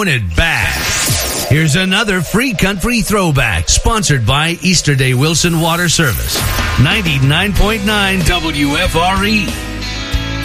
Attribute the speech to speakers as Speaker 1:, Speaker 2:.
Speaker 1: throwing it back. Here's another free country throwback, sponsored by Easterday Wilson Water Service. 99.9 WFRE.